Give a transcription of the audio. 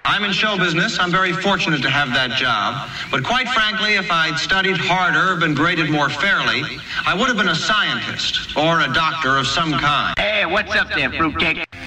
I'm in show business. I'm very fortunate to have that job. But quite frankly, if I'd studied harder, been graded more fairly, I would have been a scientist or a doctor of some kind. Hey, what's up there, fruitcake?